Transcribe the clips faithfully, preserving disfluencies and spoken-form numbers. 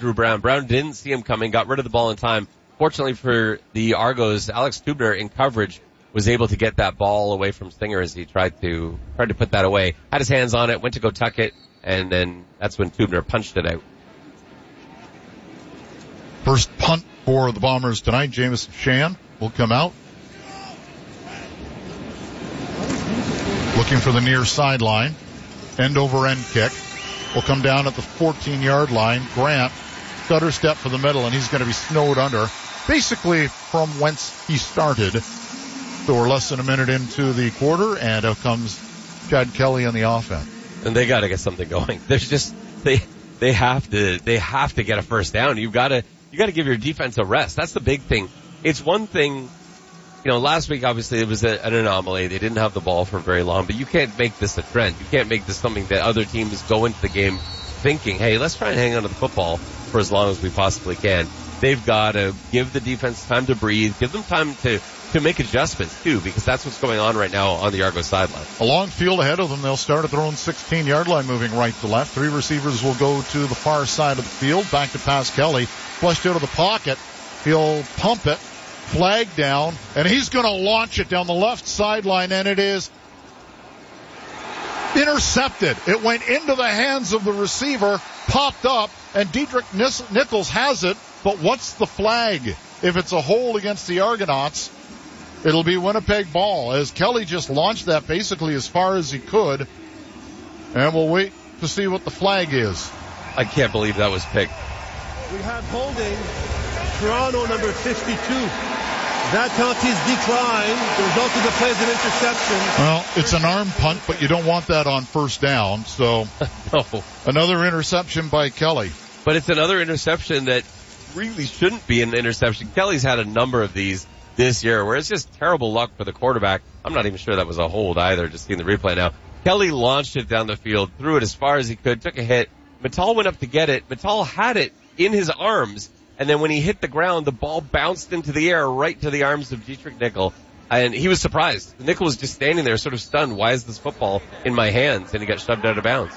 Drew Brown. Brown didn't see him coming, got rid of the ball in time. Fortunately for the Argos, Alex Tubner in coverage was able to get that ball away from Stinger as he tried to tried to put that away. Had his hands on it, went to go tuck it, and then that's when Tubner punched it out. First punt for the Bombers tonight. Jamison Shan will come out. Looking for the near sideline. End over end kick. Will come down at the fourteen-yard line. Grant, stutter step for the middle, and he's going to be snowed under. Basically from whence he started. So we're less than a minute into the quarter, and out comes Chad Kelly on the offense. And they got to get something going. There's just they they have to they have to get a first down. You've got to you got to give your defense a rest. That's the big thing. It's one thing, you know. Last week obviously it was a, an anomaly. They didn't have the ball for very long, but you can't make this a trend. You can't make this something that other teams go into the game thinking, hey, let's try and hang on to the football for as long as we possibly can. They've got to give the defense time to breathe, give them time to, to make adjustments too, because that's what's going on right now on the Argos sideline. A long field ahead of them. They'll start at their own sixteen-yard line, moving right to left. Three receivers will go to the far side of the field. Back to pass Kelly. Flushed out of the pocket. He'll pump it. Flag down. And he's going to launch it down the left sideline, and it is intercepted. It went into the hands of the receiver, popped up, and Dietrich Nichols has it. But what's the flag? If it's a hold against the Argonauts, it'll be Winnipeg ball, as Kelly just launched that basically as far as he could. And we'll wait to see what the flag is. I can't believe that was picked. We have holding Toronto number fifty-two. That penalty is declined. The result of the play is an interception. Well, it's an arm punt, but you don't want that on first down. So no. Another interception by Kelly. But it's another interception that really shouldn't be an interception. Kelly's had a number of these this year where it's just terrible luck for the quarterback. I'm not even sure that was a hold either, just seeing the replay now. Kelly launched it down the field, threw it as far as he could, took a hit. Mittal went up to get it. Mittal had it in his arms, and then when he hit the ground, the ball bounced into the air right to the arms of Dietrich Nickel, and he was surprised. Nickel was just standing there sort of stunned. Why is this football in my hands? And he got shoved out of bounds.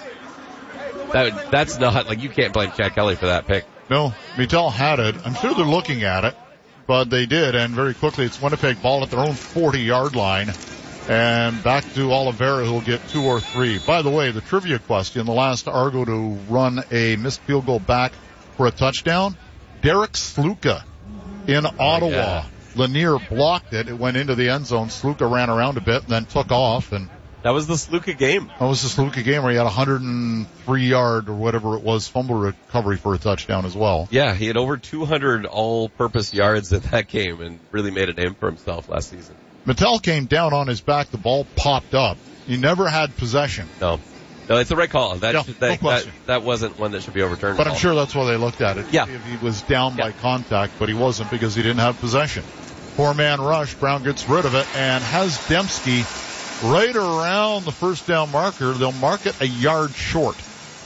That, that's not, like, you can't blame Chad Kelly for that pick. No, Mittal had it. I'm sure they're looking at it, but they did, and very quickly it's Winnipeg ball at their own forty-yard line, and back to Oliveira, who'll get two or three. By the way, the trivia question, the last Argo to run a missed field goal back for a touchdown, Derek Sluka in Ottawa. yeah. Lanier blocked it. It went into the end zone. Sluka ran around a bit and then took off, and That was the Sluka game. That was the Sluka game where he had a one hundred three yard or whatever it was fumble recovery for a touchdown as well. Yeah, he had over two hundred all-purpose yards in that game and really made a name for himself last season. Mittal came down on his back. The ball popped up. He never had possession. No. No, it's the right call. That, No, should, no that, that, question. that wasn't one that should be overturned. But at I'm all. sure that's why they looked at it. Yeah. If he was down Yeah. by contact, but he wasn't because he didn't have possession. Four-man rush. Brown gets rid of it and has Dembski right around the first down marker. They'll mark it a yard short.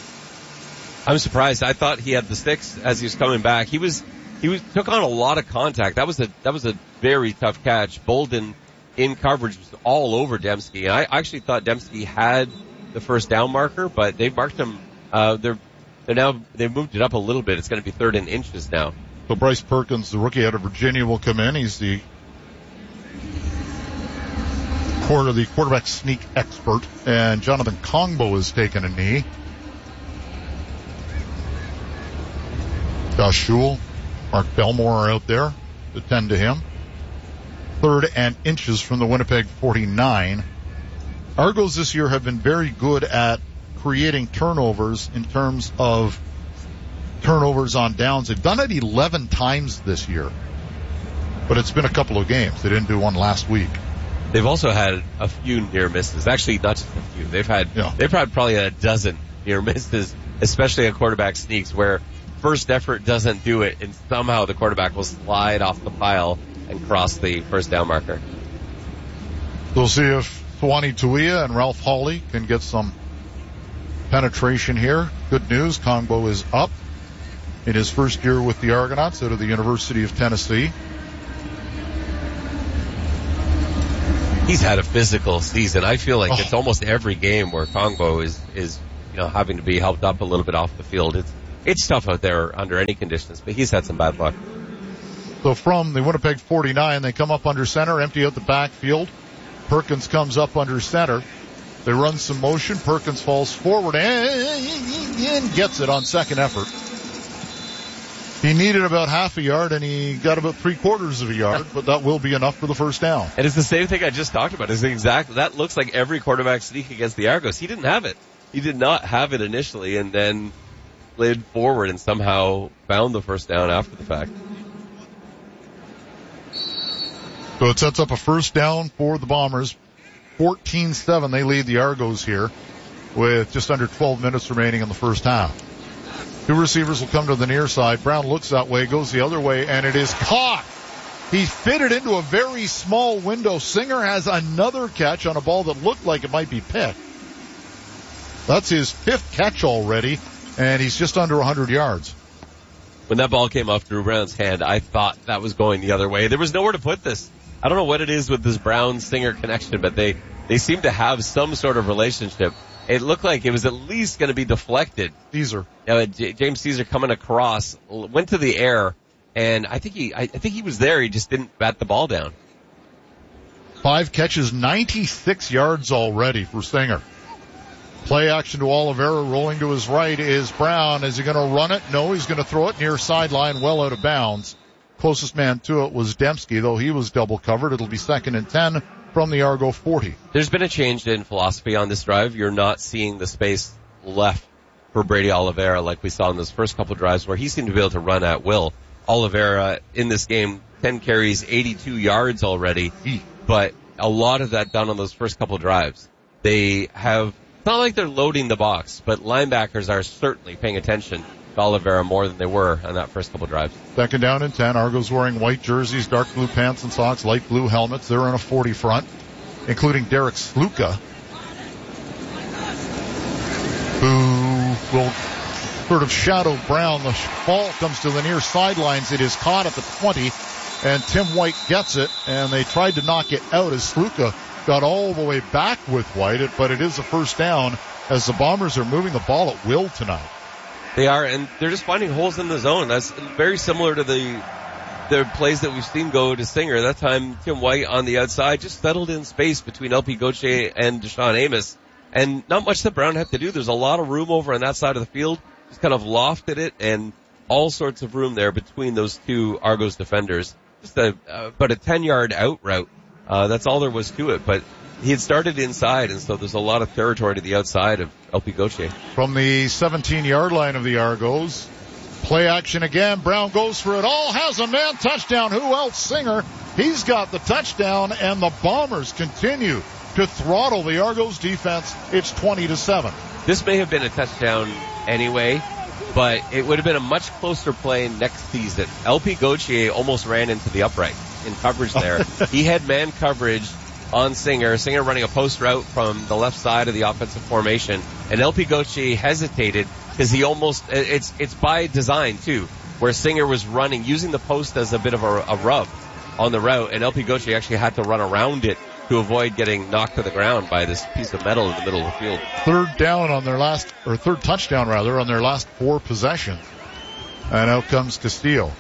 I'm surprised. I thought he had the sticks as he was coming back. He was, he was, took on a lot of contact. That was a, that was a very tough catch. Bolden in coverage was all over Dembski. And I actually thought Dembski had the first down marker, but they've marked him, uh, they're, they're now, they've moved it up a little bit. It's going to be third in inches now. So Bryce Perkins, the rookie out of Virginia, will come in. He's the quarter, the quarterback sneak expert, and Jonathan Kongbo has taken a knee. Josh Schul, Mark Belmore are out there to tend to him. Third and inches from the Winnipeg forty-nine. Argos this year have been very good at creating turnovers in terms of turnovers on downs. They've done it eleven times this year, but it's been a couple of games. They didn't do one last week. They've also had a few near misses. Actually, not just a few. They've had, Yeah. they've had probably a dozen near misses, especially on quarterback sneaks where first effort doesn't do it and somehow the quarterback will slide off the pile and cross the first down marker. We'll see if Thwani Tuia and Ralph Hawley can get some penetration here. Good news, Kongbo is up in his first year with the Argonauts out of the University of Tennessee. He's had a physical season. I feel like Oh. it's almost every game where Kongbo is, is, you know, having to be helped up a little bit off the field. It's it's tough out there under any conditions, but he's had some bad luck. So from the Winnipeg forty-nine, they come up under center, empty out the backfield. Perkins comes up under center. They run some motion. Perkins falls forward and gets it on second effort. He needed about half a yard, and he got about three quarters of a yard, but that will be enough for the first down. And it's the same thing I just talked about. It's exactly that looks like every quarterback sneak against the Argos. He didn't have it. He did not have it initially, and then slid forward and somehow found the first down after the fact. So it sets up a first down for the Bombers. fourteen seven, they lead the Argos here with just under twelve minutes remaining in the first half. Two receivers will come to the near side. Brown looks that way, goes the other way, and it is caught. He fitted into a very small window. Singer has another catch on a ball that looked like it might be picked. That's his fifth catch already, and he's just under one hundred yards. When that ball came off Drew Brown's hand, I thought that was going the other way. There was nowhere to put this. I don't know what it is with this Brown-Singer connection, but they, they seem to have some sort of relationship. It looked like it was at least going to be deflected. Caesar. Uh, J- James Caesar coming across, went to the air, and I think he, I, I think he was there. He just didn't bat the ball down. Five catches, ninety-six yards already for Singer. Play action to Oliveira, rolling to his right is Brown. Is he going to run it? No, he's going to throw it near sideline, well out of bounds. Closest man to it was Dembski, though he was double covered. It'll be second and ten from the Argo forty. There's been a change in philosophy on this drive. You're not seeing the space left for Brady Oliveira like we saw in those first couple drives where he seemed to be able to run at will. Oliveira in this game, ten carries, eighty-two yards already, but a lot of that done on those first couple drives. They have, it's not like they're loading the box, but linebackers are certainly paying attention to Oliveira more than they were on that first couple drives. Second down and ten. Argos wearing white jerseys, dark blue pants and socks, light blue helmets. They're in a forty front, including Derek Sluka, who will sort of shadow Brown. The ball comes to the near sidelines. It is caught at the twenty, and Tim White gets it, and they tried to knock it out as Sluka got all the way back with White, but it is a first down as the Bombers are moving the ball at will tonight. They are, and they're just finding holes in the zone. That's very similar to the the plays that we've seen go to Singer. That time, Tim White on the outside just settled in space between L P Gauthier and Deshaun Amos. And not much that Brown had to do. There's a lot of room over on that side of the field. Just kind of lofted it, and all sorts of room there between those two Argos defenders. Just a, uh, about a ten-yard out route. Uh, that's all there was to it. But he had started inside, and so there's a lot of territory to the outside of L P Gauthier. From the seventeen-yard line of the Argos, play action again. Brown goes for it all, has a man, touchdown. Who else? Singer. He's got the touchdown, and the Bombers continue to throttle the Argos defense. It's twenty to seven. This may have been a touchdown anyway, but it would have been a much closer play next season. L P Gauthier almost ran into the upright in coverage there. He had man coverage on Singer. Singer running a post route from the left side of the offensive formation, and L P Gauthier hesitated because he almost, it's it's by design too, where Singer was running, using the post as a bit of a, a rub on the route, and L P Gauthier actually had to run around it to avoid getting knocked to the ground by this piece of metal in the middle of the field. Third down on their last, or third touchdown rather, on their last four possessions. And out comes Castillo.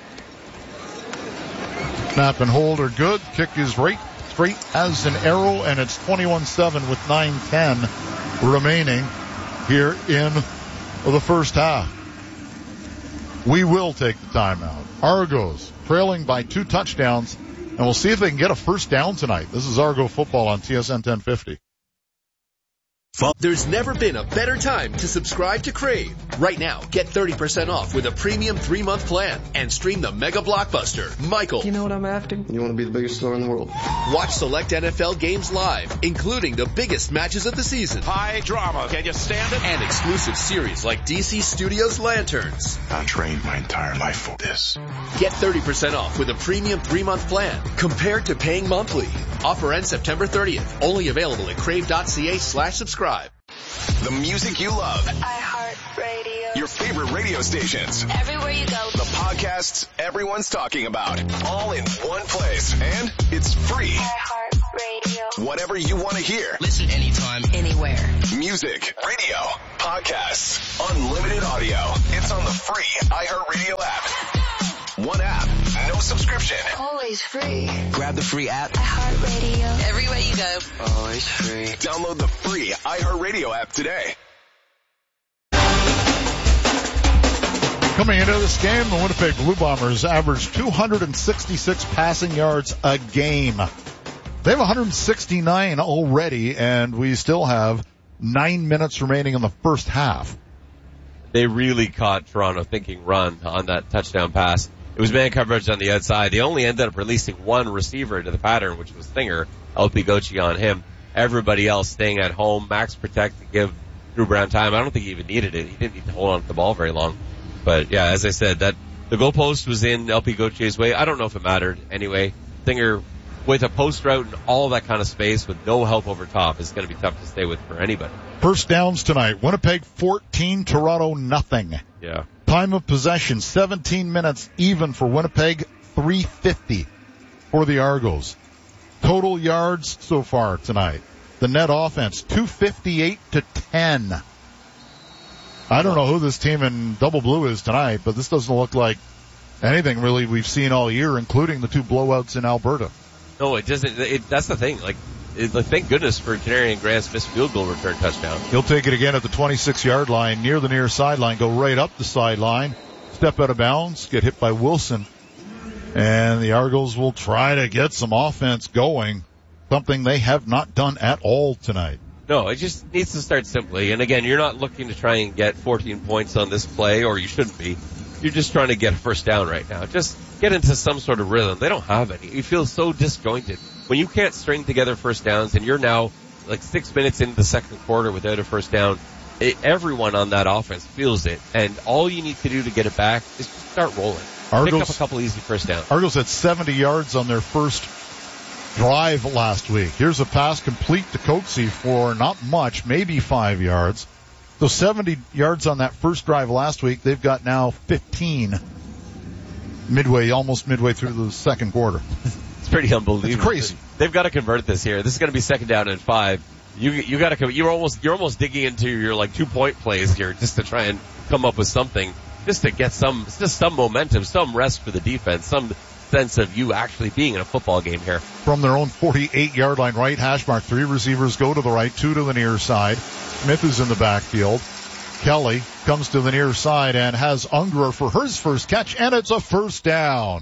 Snap and hold are good. Kick is right, straight as an arrow, and it's twenty-one seven with nine ten remaining here in the first half. We will take the timeout. Argos trailing by two touchdowns, and we'll see if they can get a first down tonight. This is Argo football on T S N ten fifty. There's never been a better time to subscribe to Crave. Right now, get thirty percent off with a premium three-month plan and stream the mega blockbuster, Michael. You know what I'm after? You want to be the biggest star in the world. Watch select N F L games live, including the biggest matches of the season. High drama. Can you stand it? And exclusive series like D C Studios Lanterns. I trained my entire life for this. Get thirty percent off with a premium three-month plan compared to paying monthly. Offer ends September thirtieth. Only available at crave.ca slash subscribe. The music you love. iHeartRadio. Your favorite radio stations. Everywhere you go. The podcasts everyone's talking about. All in one place. And it's free. iHeartRadio. iHeartRadio. Whatever you want to hear. Listen anytime, anywhere. Music, radio, podcasts, unlimited audio. It's on the free iHeartRadio app. One app, no subscription. Always free. Grab the free app. iHeartRadio. Everywhere you go. Always free. Download the free iHeartRadio app today. Coming into this game, the Winnipeg Blue Bombers averaged two hundred sixty-six passing yards a game. They have one hundred sixty-nine already, and we still have nine minutes remaining in the first half. They really caught Toronto thinking run on that touchdown pass. It was man coverage on the outside. They only ended up releasing one receiver into the pattern, which was Thinger. L P Gochi on him. Everybody else staying at home. Max protect to give Drew Brown time. I don't think he even needed it. He didn't need to hold on to the ball very long. But yeah, as I said, that the goalpost was in L P Gautier's way. I don't know if it mattered anyway. Thinger with a post route and all that kind of space with no help over top is going to be tough to stay with for anybody. First downs tonight. Winnipeg fourteen, Toronto nothing. Yeah. Time of possession, seventeen minutes even for Winnipeg, three fifty for the Argos. Total yards so far tonight. The net offense, two fifty-eight to ten. I don't know who this team in double blue is tonight, but this doesn't look like anything really we've seen all year, including the two blowouts in Alberta. No, it doesn't. It, that's the thing. Like, it, like, thank goodness for Janarian Grant's missed field goal return touchdown. He'll take it again at the twenty-six yard line, near the near sideline, go right up the sideline, step out of bounds, get hit by Wilson. And the Argos will try to get some offense going, something they have not done at all tonight. No, it just needs to start simply. And again, you're not looking to try and get fourteen points on this play, or you shouldn't be. You're just trying to get a first down right now. Just get into some sort of rhythm. They don't have any. You feel so disjointed. When you can't string together first downs and you're now like six minutes into the second quarter without a first down, it, everyone on that offense feels it. And all you need to do to get it back is just start rolling. Argos, Pick up a couple easy first downs. Argos had seventy yards on their first drive last week. Here's a pass complete to Coatsy for not much, maybe five yards. So seventy yards on that first drive last week. They've got now fifteen midway, almost midway through the second quarter. It's pretty unbelievable. It's crazy. They've got to convert this here. This is going to be second down and five. You you got to you're almost you're almost digging into your like two point plays here just to try and come up with something, just to get some just some momentum, some rest for the defense, some sense of you actually being in a football game here. From their own forty-eight yard line right hash mark, three receivers go to the right, two to the near side. Smith is in the backfield. Kelly comes to the near side and has Ungerer for his first catch, and it's a first down.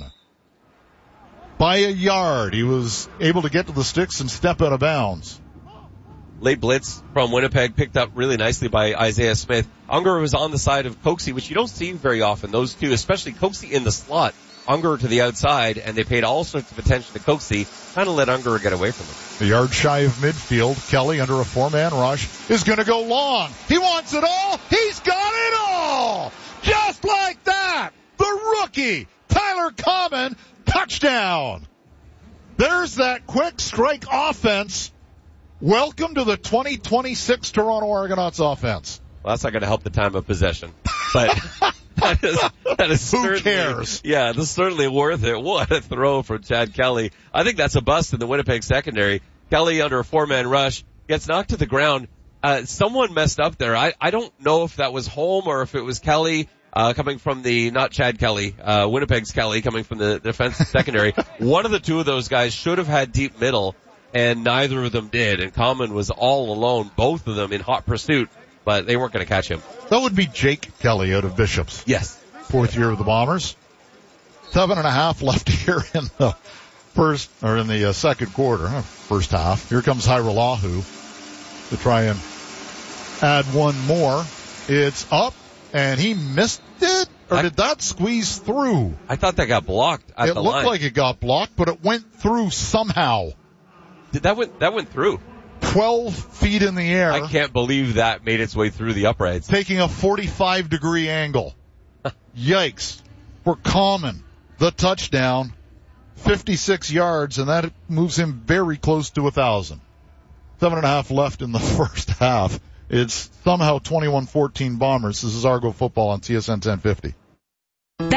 By a yard, he was able to get to the sticks and step out of bounds. Late blitz from Winnipeg, picked up really nicely by Isaiah Smith. Ungerer was on the side of Coaksey, which you don't see very often. Those two, especially Coaksey in the slot, Ungerer to the outside, and they paid all sorts of attention to Coaksey, trying to let Ungerer get away from him. A yard shy of midfield, Kelly under a four-man rush is going to go long. He wants it all. He's got it all. Just like that. The rookie, Tyler Common, touchdown. There's that quick strike offense. Welcome to the twenty twenty-six Toronto Argonauts offense. Well, that's not going to help the time of possession, but that is, that is who cares? Yeah, this is certainly worth it. What a throw from Chad Kelly. I think that's a bust in the Winnipeg secondary. Kelly under a four-man rush gets knocked to the ground. Uh, someone messed up there. I, I don't know if that was Holm or if it was Kelly, uh, coming from the, not Chad Kelly, uh, Winnipeg's Kelly coming from the defense secondary. One of the two of those guys should have had deep middle, and neither of them did. And Common was all alone, both of them in hot pursuit, but they weren't going to catch him. That would be Jake Kelly out of Bishops. Yes. Fourth year of the Bombers. Seven and a half left here in the first, or in the uh, second quarter, uh, first half. Here comes Hiralahu to try and add one more. It's up, and he missed it, or I, did that squeeze through? I thought that got blocked at it the looked line. like it got blocked, but it went through somehow. Did that went, that went through. twelve feet in the air. I can't believe that made its way through the uprights. Taking a forty-five degree angle. Yikes. For Common, the touchdown, fifty-six yards, and that moves him very close to a thousand. Seven and a half left in the first half. It's somehow twenty-one fourteen Bombers. This is Argo football on T S N ten fifty. That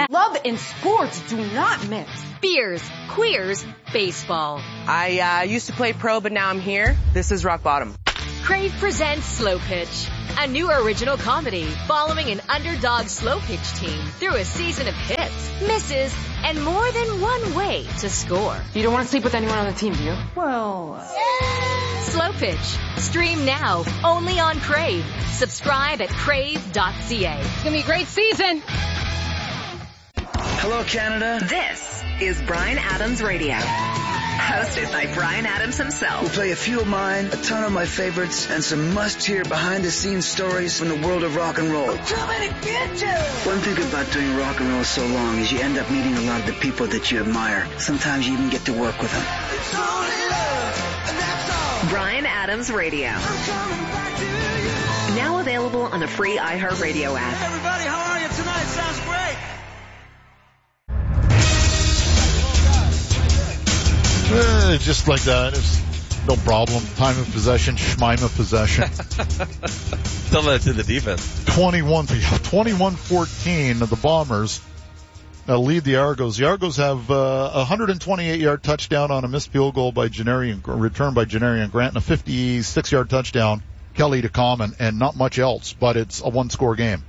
Love and sports do not mix. Beers, queers, baseball. I uh, used to play pro, but now I'm here. This is rock bottom. Crave presents Slow Pitch, a new original comedy following an underdog slow pitch team through a season of hits, misses, and more than one way to score. You don't want to sleep with anyone on the team, do you? Well, uh... Slow Pitch. Stream now, only on Crave. Subscribe at crave dot c a. It's gonna be a great season. Hello, Canada. This is Bryan Adams Radio. Hosted by Bryan Adams himself. We'll play a few of mine, a ton of my favorites, and some must-hear behind-the-scenes stories from the world of rock and roll. I'm coming to get you! One thing about doing rock and roll so long is you end up meeting a lot of the people that you admire. Sometimes you even get to work with them. It's only love, and that's all. Bryan Adams Radio. I'm coming back to you. Now available on the free iHeartRadio app. Hey everybody, how are you tonight? Sounds great. Uh, just like that. It's no problem. Time of possession, Schmeima possession. Tell that to the defense. twenty-one, twenty-one fourteen, the Bombers uh, lead the Argos. The Argos have uh, a one hundred twenty-eight yard touchdown on a missed field goal by Janarian, return by Janarian Grant, and a fifty-six yard touchdown, Kelly to Common, and not much else, but it's a one-score game.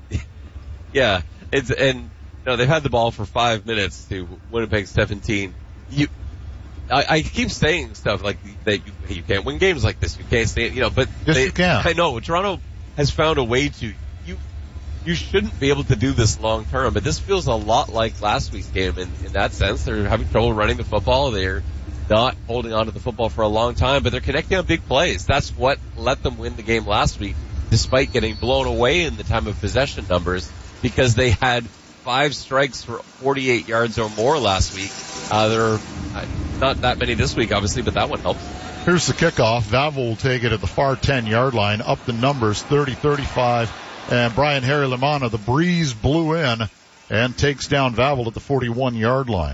Yeah, it's and you know, they've had the ball for five minutes to Winnipeg seventeen. You. I, I keep saying stuff like that you, you can't win games like this. You can't stay, you know, but yes, they, you can. I know Toronto has found a way to, you, you shouldn't be able to do this long term, but this feels a lot like last week's game in, in that sense. They're having trouble running the football. They're not holding on to the football for a long time, but they're connecting on big plays. That's what let them win the game last week, despite getting blown away in the time of possession numbers, because they had five strikes for forty-eight yards or more last week. Uh, there are uh, not that many this week, obviously, but that one helps. Here's the kickoff. Vavel will take it at the far ten-yard line, up the numbers, thirty thirty-five, and Brian Harry Lamana, the breeze blew in and takes down Vavel at the forty-one yard line.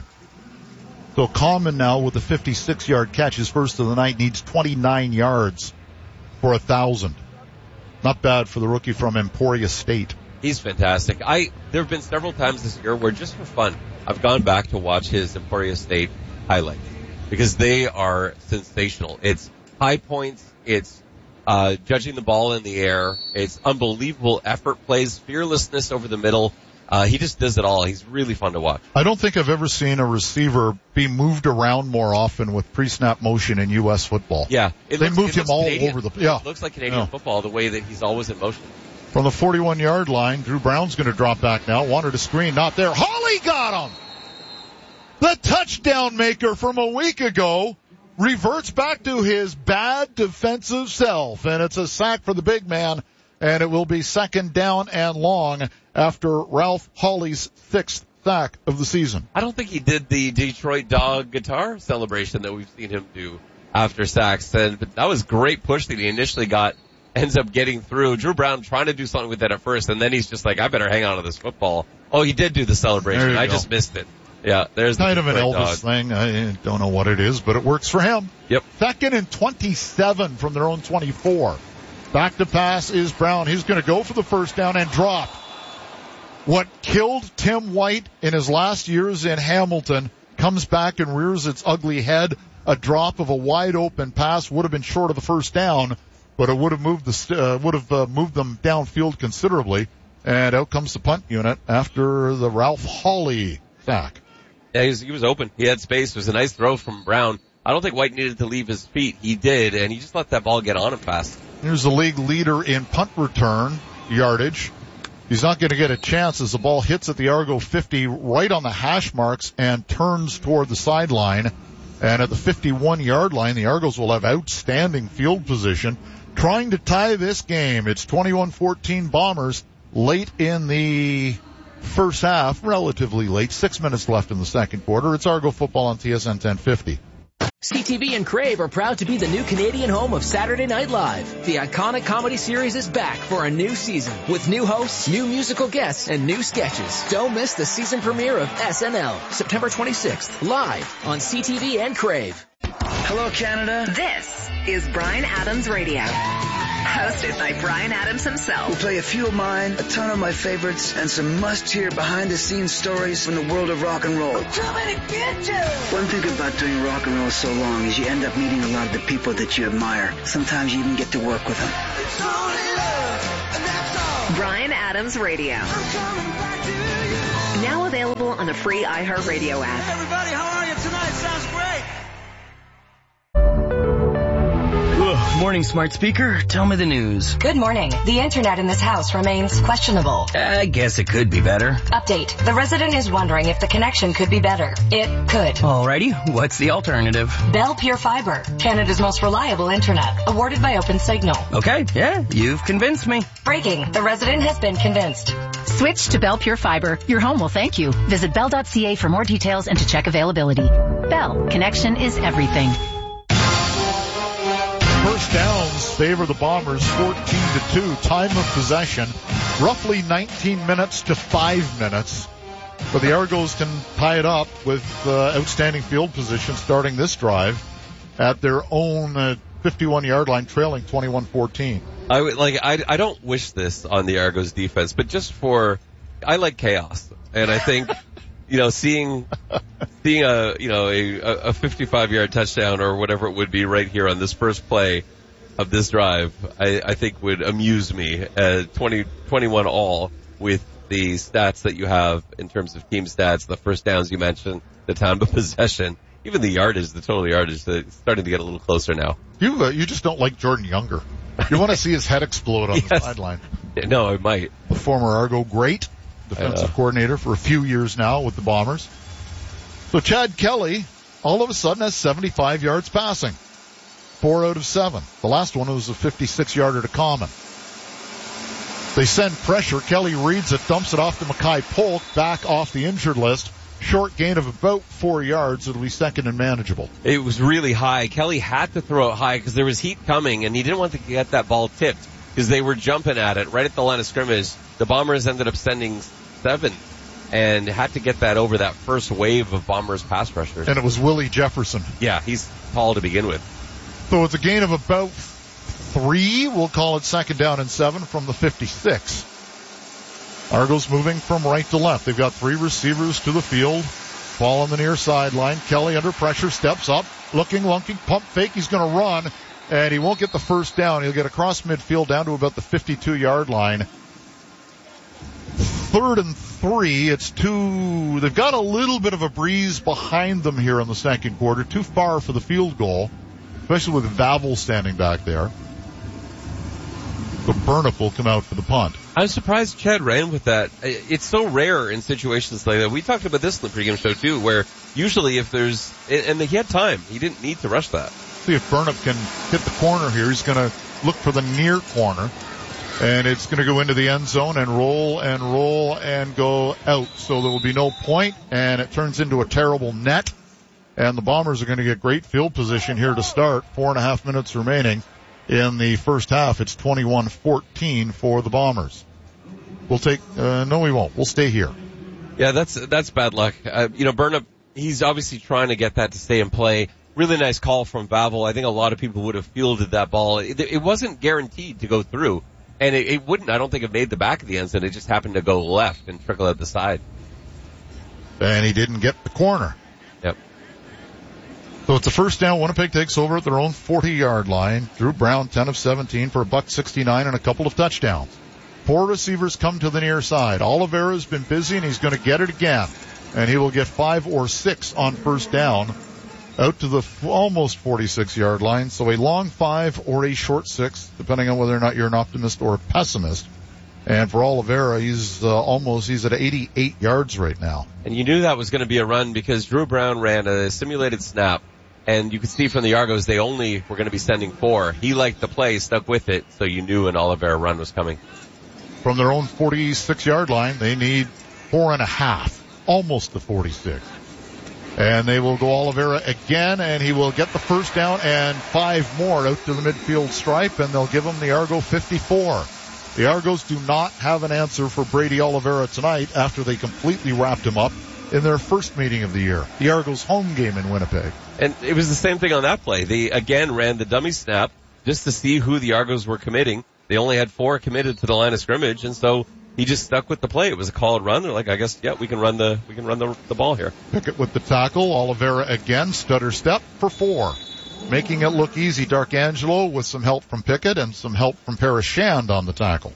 So Common now with a fifty-six yard catch, his first of the night, needs twenty-nine yards for a thousand. Not bad for the rookie from Emporia State. He's fantastic. I there have been several times this year where just for fun, I've gone back to watch his Emporia State highlights because they are sensational. It's high points, it's uh judging the ball in the air, it's unbelievable effort plays, fearlessness over the middle. Uh he just does it all. He's really fun to watch. I don't think I've ever seen a receiver be moved around more often with pre-snap motion in U S football. Yeah, it they looks, moved him all Canadian. over the yeah. It looks like Canadian yeah. football the way that he's always in motion. From the forty-one yard line, Drew Brown's going to drop back now. Wanted a screen, not there. Hawley got him! The touchdown maker from a week ago reverts back to his bad defensive self, and it's a sack for the big man, and it will be second down and long after Ralph Hawley's sixth sack of the season. I don't think he did the Detroit Dog guitar celebration that we've seen him do after sacks, and but that was great push that he initially got. Ends up getting through. Drew Brown trying to do something with that at first, and then he's just like, I better hang on to this football. Oh, he did do the celebration. I go. just missed it. Yeah, there's kind the of an Elvis dog. thing. I don't know what it is, but it works for him. Yep. Second and twenty-seven from their own twenty-four. Back to pass is Brown. He's going to go for the first down and drop. What killed Tim White in his last years in Hamilton comes back and rears its ugly head. A drop of a wide open pass would have been short of the first down, but it would have moved the uh, would have uh, moved them downfield considerably, and out comes the punt unit after the Ralph Hawley sack. Yeah, he was, he was open. He had space. It was a nice throw from Brown. I don't think White needed to leave his feet. He did, and he just let that ball get on him fast. Here's the league leader in punt return yardage. He's not going to get a chance as the ball hits at the Argo fifty right on the hash marks and turns toward the sideline. And at the fifty-one yard line, the Argos will have outstanding field position. Trying to tie this game. It's twenty-one fourteen Bombers late in the first half, relatively late, six minutes left in the second quarter. It's Argo football on T S N ten fifty. C T V and Crave are proud to be the new Canadian home of Saturday Night Live. The iconic comedy series is back for a new season with new hosts, new musical guests, and new sketches. Don't miss the season premiere of S N L, September twenty-sixth, live on C T V and Crave. Hello, Canada. This is Bryan Adams Radio. Hosted by Bryan Adams himself. We'll play a few of mine, a ton of my favorites, and some must-hear behind-the-scenes stories from the world of rock and roll. Too many bitches! One thing about doing rock and roll so long is you end up meeting a lot of the people that you admire. Sometimes you even get to work with them. It's only love, and that's all. Bryan Adams Radio. I'm coming back to you. Now available on the free iHeartRadio app. Hey everybody, how are you tonight? Sounds great. Ugh, morning, smart speaker. Tell me the news. Good morning. The internet in this house remains questionable. I guess it could be better. Update. The resident is wondering if the connection could be better. It could. Alrighty, what's the alternative? Bell Pure Fiber, Canada's most reliable internet, awarded by OpenSignal. Okay, yeah, you've convinced me. Breaking. The resident has been convinced. Switch to Bell Pure Fiber. Your home will thank you. Visit bell dot c a for more details and to check availability. Bell. Connection is everything. First downs favor the Bombers fourteen to two. Time of possession, roughly nineteen minutes to five minutes. But the Argos can tie it up with uh, outstanding field position starting this drive at their own uh, fifty-one yard line, trailing twenty-one fourteen. I would like. I I don't wish this on the Argos defense, but just for, I like chaos, and I think, you know, seeing seeing a you know a a fifty-five yard touchdown or whatever it would be right here on this first play of this drive, I, I think would amuse me. Uh, twenty, twenty-one all with the stats that you have in terms of team stats, the first downs you mentioned, the time of possession, even the yardage, the total yardage, it's starting to get a little closer now. You uh, you just don't like Jordan Younger. You want to see his head explode on yes. the sideline. No, I might. The former Argo great defensive coordinator for a few years now with the Bombers. So Chad Kelly all of a sudden has seventy-five yards passing. Four out of seven. The last one was a fifty-six yarder to Common. They send pressure. Kelly reads it, dumps it off to Mackay Polk, back off the injured list. Short gain of about four yards. It'll be second and manageable. It was really high. Kelly had to throw it high because there was heat coming, and he didn't want to get that ball tipped because they were jumping at it right at the line of scrimmage. The Bombers ended up sending seven and had to get that over that first wave of Bombers pass rushers. And it was Willie Jefferson. Yeah, he's tall to begin with. So it's a gain of about three. We'll call it second down and seven from the fifty-six. Argos moving from right to left. They've got three receivers to the field. Ball on the near sideline. Kelly under pressure, steps up, looking, lunking, pump fake. He's going to run, and he won't get the first down. He'll get across midfield down to about the fifty-two yard line. Third and three. It's two. They've got a little bit of a breeze behind them here in the second quarter. Too far for the field goal, especially with Vavel standing back there. So Burnup will come out for the punt. I'm surprised Chad ran with that. It's so rare in situations like that. We talked about this in the pregame show too, where usually if there's, and he had time, he didn't need to rush that. See if Burnup can hit the corner here. He's going to look for the near corner, and it's going to go into the end zone and roll and roll and go out. So there will be no point, and it turns into a terrible net. And the Bombers are going to get great field position here to start. Four and a half minutes remaining in the first half. It's twenty-one fourteen for the Bombers. We'll take, uh, no we won't. We'll stay here. Yeah, that's, that's bad luck. Uh, you know, Burnup, he's obviously trying to get that to stay in play. Really nice call from Vavel. I think a lot of people would have fielded that ball. It, it wasn't guaranteed to go through. And it, it wouldn't, I don't think it made the back of the end zone. It just happened to go left and trickle out the side. And he didn't get the corner. Yep. So it's a first down. Winnipeg takes over at their own forty yard line. Drew Brown, ten of seventeen for a buck sixty-nine and a couple of touchdowns. Four receivers come to the near side. Oliveira's been busy, and he's going to get it again. And he will get five or six on first down out to the f- almost forty-six yard line. So a long five or a short six, depending on whether or not you're an optimist or a pessimist. And for Oliveira, he's uh, almost, he's at eighty-eight yards right now. And you knew that was going to be a run because Drew Brown ran a simulated snap. And you could see from the Argos, they only were going to be sending four. He liked the play, stuck with it, so you knew an Oliveira run was coming. From their own forty-six yard line, they need four and a half, almost the forty-six. And they will go Oliveira again, and he will get the first down and five more out to the midfield stripe, and they'll give him the Argo fifty-four. The Argos do not have an answer for Brady Oliveira tonight after they completely wrapped him up in their first meeting of the year, the Argos home game in Winnipeg. And it was the same thing on that play. They again ran the dummy snap, just to see who the Argos were committing. They only had four committed to the line of scrimmage, and so he just stuck with the play. It was a called run. They're like, I guess, yeah, we can run the we can run the, the ball here. Pickett with the tackle. Oliveira again, stutter step for four. Making it look easy, D'Arcangelo with some help from Pickett and some help from Parashand on the tackle.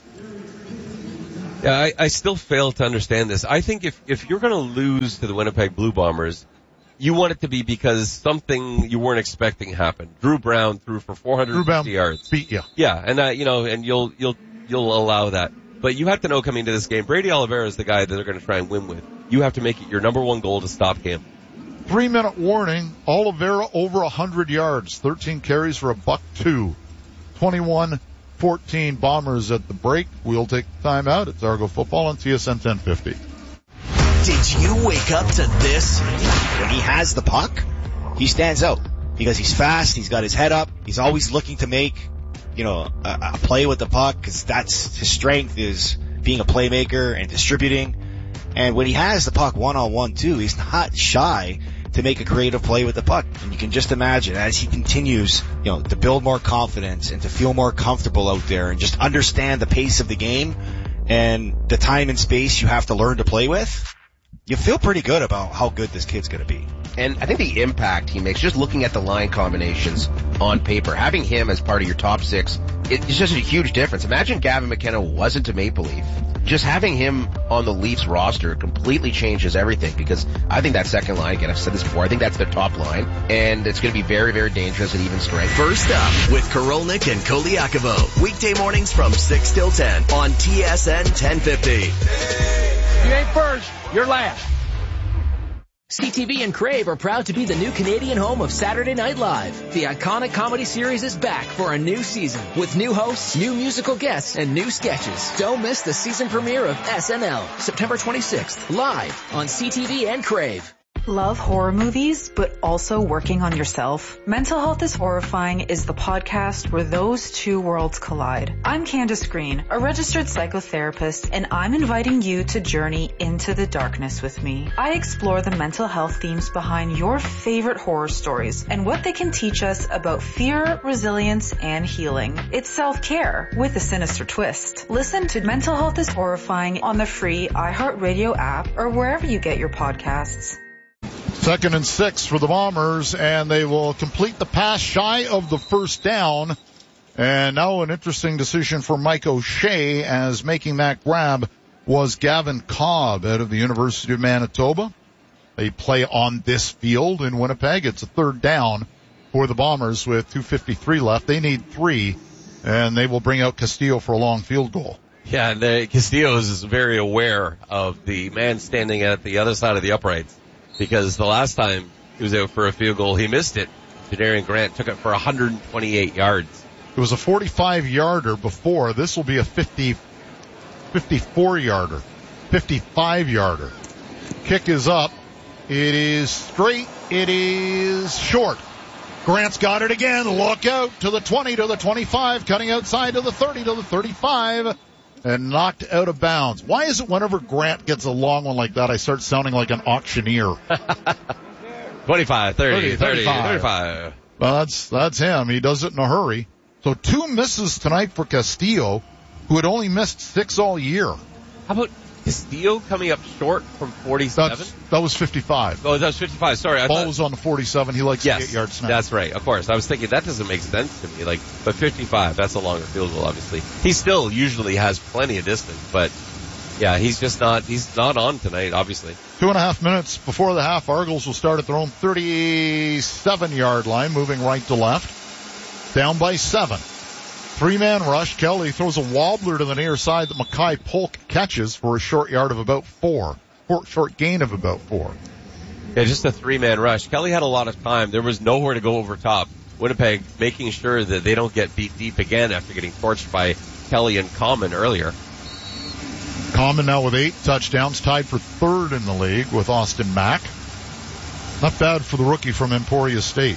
Yeah, I, I still fail to understand this. I think if, if you're going to lose to the Winnipeg Blue Bombers, you want it to be because something you weren't expecting happened. Drew Brown threw for four hundred fifty yards. Beat you. Yeah, and uh, you know, and you'll you'll you'll allow that. But you have to know coming into this game, Brady Oliveira is the guy that they're going to try and win with. You have to make it your number one goal to stop him. Three minute warning. Oliveira over a hundred yards. Thirteen carries for a buck two. Twenty-one fourteen Bombers at the break. We'll take time out. It's Argo Football on T S N ten fifty. Did you wake up to this? When he has the puck, he stands out because he's fast. He's got his head up. He's always looking to make, you know, a, a play with the puck because that's his strength, is being a playmaker and distributing. And when he has the puck one-on-one too, he's not shy to make a creative play with the puck. And you can just imagine as he continues, you know, to build more confidence and to feel more comfortable out there and just understand the pace of the game and the time and space you have to learn to play with, you feel pretty good about how good this kid's going to be. And I think the impact he makes, just looking at the line combinations on paper, having him as part of your top six, it's just a huge difference. Imagine Gavin McKenna wasn't a Maple Leaf. Just having him on the Leafs roster completely changes everything, because I think that second line, again, I've said this before, I think that's their top line, and it's going to be very, very dangerous at even strength. First up with Korolnik and Koliakovo. Weekday mornings from six till ten on T S N ten fifty. You ain't first, you're last. C T V and Crave are proud to be the new Canadian home of Saturday Night Live. The iconic comedy series is back for a new season with new hosts, new musical guests, and new sketches. Don't miss the season premiere of S N L, September twenty-sixth, live on C T V and Crave. Love horror movies, but also working on yourself? Mental Health is Horrifying is the podcast where those two worlds collide. I'm Candace Green, a registered psychotherapist, and I'm inviting you to journey into the darkness with me. I explore the mental health themes behind your favorite horror stories and what they can teach us about fear, resilience, and healing. It's self-care with a sinister twist. Listen to Mental Health is Horrifying on the free iHeartRadio app or wherever you get your podcasts. Second and six for the Bombers, and they will complete the pass shy of the first down. And now an interesting decision for Mike O'Shea, as making that grab was Gavin Cobb out of the University of Manitoba. They play on this field in Winnipeg. It's a third down for the Bombers with two fifty-three left. They need three, and they will bring out Castillo for a long field goal. Yeah, the, Castillo is very aware of the man standing at the other side of the uprights, because the last time he was out for a field goal, he missed it. Jadarian Grant took it for one hundred twenty-eight yards. It was a forty-five yarder before. This will be a fifty, fifty-four yarder, fifty-five yarder. Kick is up. It is straight. It is short. Grant's got it again. Look out to the twenty, to the twenty-five, cutting outside to the thirty, to the thirty-five. And knocked out of bounds. Why is it whenever Grant gets a long one like that, I start sounding like an auctioneer? twenty-five, thirty, thirty, thirty-five. thirty-five. Well, that's, that's him. He does it in a hurry. So two misses tonight for Castillo, who had only missed six all year. How about Castillo coming up short from forty-seven? That's, that was fifty-five. Oh, that was fifty-five. Sorry. I Ball thought... was on the forty-seven. He likes yes, the eight-yard snap. That's right. Of course. I was thinking that doesn't make sense to me. Like, but fifty-five, that's a longer field goal, obviously. He still usually has plenty of distance, but yeah, he's just not, he's not on tonight, obviously. Two and a half minutes before the half, Argos will start at their own thirty-seven yard line, moving right to left. Down by seven. Three-man rush. Kelly throws a wobbler to the near side that Mackay Polk catches for a short yard of about four. Short, short gain of about four. Yeah, just a three-man rush. Kelly had a lot of time. There was nowhere to go over top. Winnipeg making sure that they don't get beat deep again after getting torched by Kelly and Common earlier. Common now with eight touchdowns, tied for third in the league with Austin Mack. Not bad for the rookie from Emporia State.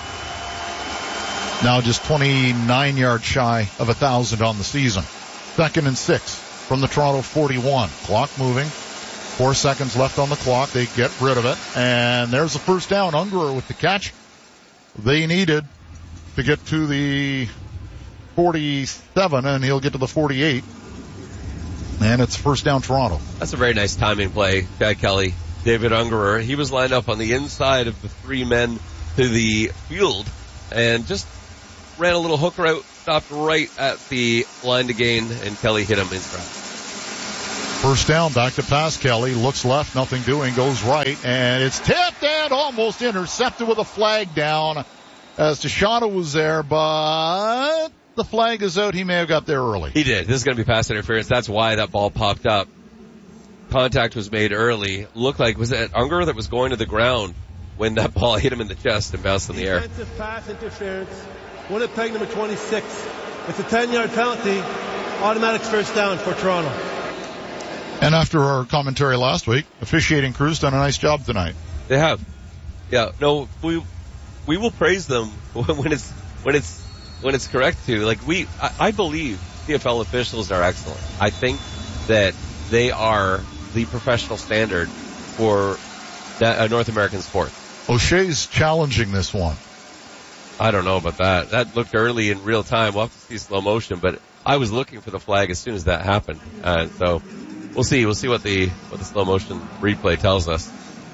Now just twenty-nine yards shy of a thousand on the season. Second and six from the Toronto forty-one. Clock moving. Four seconds left on the clock. They get rid of it. And there's the first down. Ungerer with the catch they needed to get to the forty-seven, and he'll get to the forty-eight. And it's first down Toronto. That's a very nice timing play, Chad Kelly. David Ungerer, he was lined up on the inside of the three men to the field and just ran a little hook route, stopped right at the line to gain, and Kelly hit him in stride. First down, back to pass. Kelly looks left, nothing doing, goes right, and it's tipped and almost intercepted with a flag down as Tashana was there, but the flag is out. He may have got there early. He did. This is going to be pass interference. That's why that ball popped up. Contact was made early. Looked like, was it Unger that was going to the ground when that ball hit him in the chest and bounced in the air? Defensive pass interference. Winnipeg number twenty-six. It's a ten-yard penalty. Automatic first down for Toronto. And after our commentary last week, officiating crew's done a nice job tonight. They have. Yeah, no, we we will praise them when it's when it's when it's correct to. Like we, I, I believe C F L officials are excellent. I think that they are the professional standard for that, uh, North American sport. O'Shea's challenging this one. I don't know about that. That looked early in real time. We'll have to see slow motion, but I was looking for the flag as soon as that happened. Uh, so we'll see. We'll see what the what the slow motion replay tells us.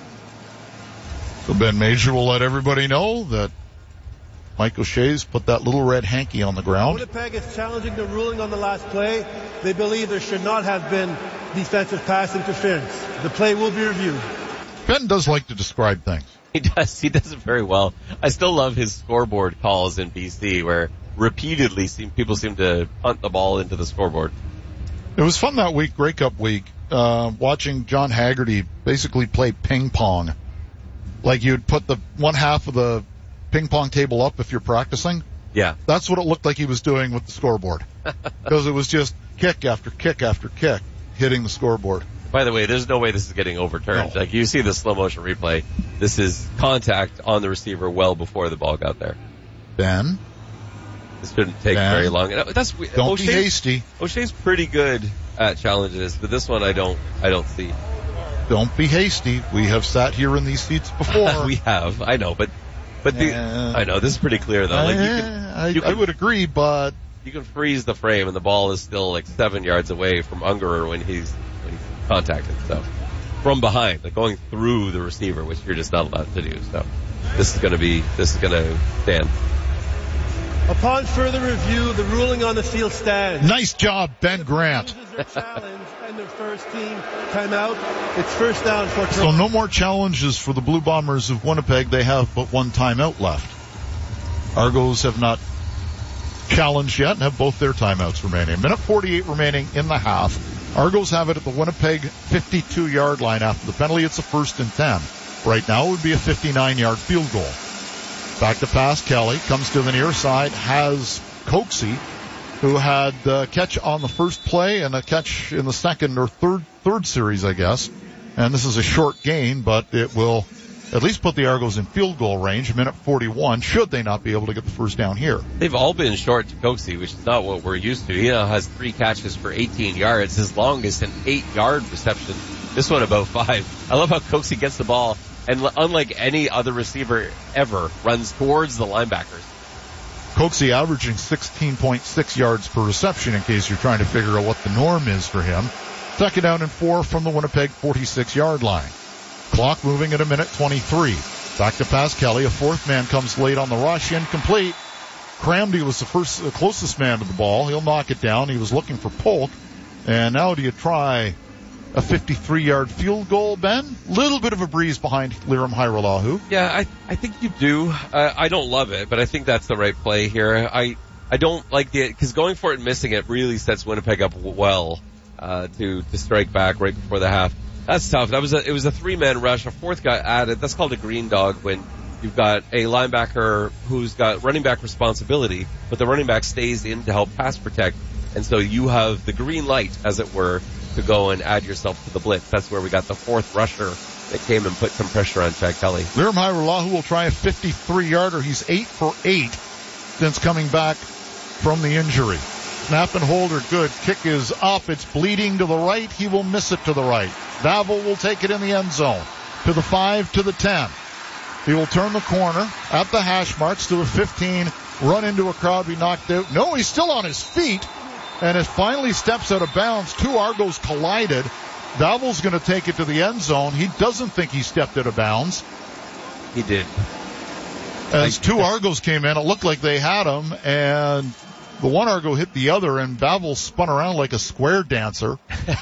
So Ben Major will let everybody know that Mike O'Shea's put that little red hanky on the ground. Winnipeg is challenging the ruling on the last play. They believe there should not have been defensive pass interference. The play will be reviewed. Ben does like to describe things. He does. He does it very well. I still love his scoreboard calls in B C where repeatedly seem, people seem to punt the ball into the scoreboard. It was fun that week, Grey Cup week, uh, watching John Haggerty basically play ping pong. Like you'd put the one half of the ping pong table up if you're practicing. Yeah. That's what it looked like he was doing with the scoreboard. Because it was just kick after kick after kick hitting the scoreboard. By the way, there's no way this is getting overturned. No. Like you see the slow motion replay. This is contact on the receiver well before the ball got there. Ben? This shouldn't take ben, very long. That's, don't O'Shea's, be hasty. O'Shea's pretty good at challenges, but this one I don't, I don't see. Don't be hasty. We have sat here in these seats before. We have. I know, but, but the, uh, I know, this is pretty clear though. Like you can, I, you can, I would agree, but you can freeze the frame and the ball is still like seven yards away from Ungerer when he's, when he's contacted, so. From behind, like going through the receiver, which you're just not allowed to do, so. This is gonna be, this is gonna stand. Upon further review, the ruling on the field stands. Nice job, Ben Grant. Challenge and their first team timeout. It's first down for Toronto. So no more challenges for the Blue Bombers of Winnipeg. They have but one timeout left. Argos have not challenged yet and have both their timeouts remaining. A minute forty-eight remaining in the half. Argos have it at the Winnipeg fifty-two yard line after the penalty. It's a first and ten. Right now it would be a fifty-nine yard field goal. Back to pass. Kelly comes to the near side, has Coxie, who had a catch on the first play and a catch in the second or third third series, I guess. And this is a short gain, but it will at least put the Argos in field goal range. Minute forty-one, should they not be able to get the first down here. They've all been short to Coxie, which is not what we're used to. He now has three catches for eighteen yards. His longest an eight yard reception. This one about five. I love how Coxie gets the ball and unlike any other receiver ever, runs towards the linebackers. Coxie averaging sixteen point six yards per reception in case you're trying to figure out what the norm is for him. Second down and four from the Winnipeg forty-six yard line. Clock moving at a minute twenty-three. Back to pass Kelly. A fourth man comes late on the rush. Incomplete. Cramdy was the first, the closest man to the ball. He'll knock it down. He was looking for Polk. And now do you try a fifty-three yard field goal, Ben? Little bit of a breeze behind Liram Hajrullahu. Yeah, I I think you do. Uh, I don't love it, but I think that's the right play here. I I don't like the, because going for it and missing it really sets Winnipeg up well uh to to strike back right before the half. That's tough. That was a it was a three man rush. A fourth guy added. That's called a green dog when you've got a linebacker who's got running back responsibility, but the running back stays in to help pass protect, and so you have the green light, as it were, to go and add yourself to the blitz. That's where we got the fourth rusher that came and put some pressure on Chad Kelly. Liram Hajrullahu will try a fifty-three yarder. He's eight for eight since coming back from the injury. Snap and hold are good. Kick is up. It's bleeding to the right. He will miss it to the right. Vavel will take it in the end zone. To the five, to the ten. He will turn the corner at the hash marks to the fifteen, run into a crowd, be knocked out. No, he's still on his feet, and it finally steps out of bounds. Two Argos collided. Bavel's going to take it to the end zone. He doesn't think he stepped out of bounds. He did. As two Argos came in, it looked like they had him, and the one Argo hit the other, and Bavel spun around like a square dancer.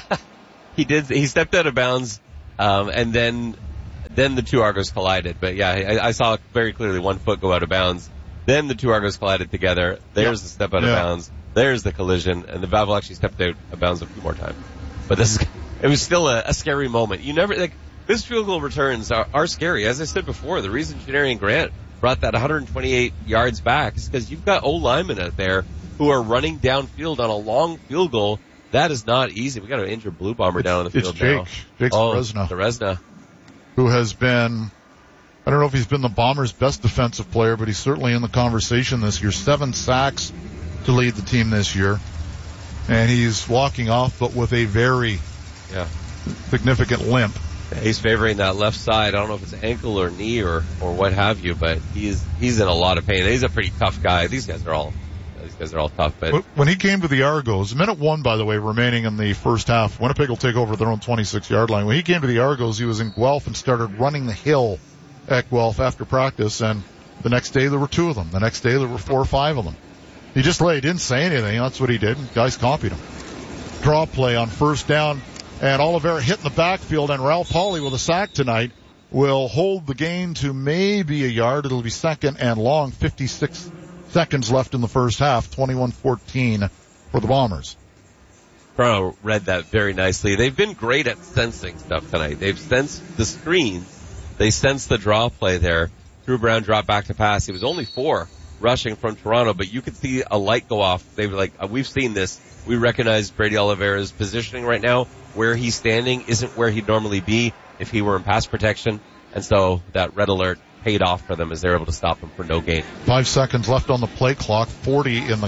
He did. He stepped out of bounds, um, and then then the two Argos collided. But yeah, I, I saw very clearly one foot go out of bounds. Then the two Argos collided together. There's yeah. the step out yeah. of bounds. There's the collision, and the Bavel actually stepped out of bounds a few more times. But this is, it was still a, a scary moment. You never, like, this field goal returns are, are scary. As I said before, the reason Janarian Grant brought that one hundred twenty-eight yards back is because you've got O-linemen out there who are running downfield on a long field goal. That is not easy. We got to injure Blue Bomber it's, down on the field it's Jake, now. Jake oh, Resna. the Resna. Who has been, I don't know if he's been the Bombers' best defensive player, but he's certainly in the conversation this year. Seven sacks to lead the team this year. And he's walking off, but with a very yeah. significant limp. Yeah, he's favoring that left side. I don't know if it's ankle or knee or, or what have you, but he's, he's in a lot of pain. He's a pretty tough guy. These guys are all, these guys are all tough, but. When he came to the Argos, minute one, by the way, remaining in the first half, Winnipeg will take over their own twenty-six yard line. When he came to the Argos, he was in Guelph and started running the hill at Guelph after practice, and the next day there were two of them. The next day there were four or five of them. He just lay, didn't say anything. That's what he did. Guys copied him. Draw play on first down. And Oliveira hit in the backfield, and Raul Pauly with a sack tonight will hold the gain to maybe a yard. It'll be second and long. fifty-six seconds left in the first half. twenty-one fourteen for the Bombers. Toronto read that very nicely. They've been great at sensing stuff tonight. They've sensed the screens. They sensed the draw play there. Drew Brown dropped back to pass. He was only four rushing from Toronto, but you could see a light go off. They were like, we've seen this. We recognize Brady Oliveira's positioning right now. Where he's standing isn't where he'd normally be if he were in pass protection. And so that red alert paid off for them as they're able to stop him for no gain. Five seconds left on the play clock, forty in the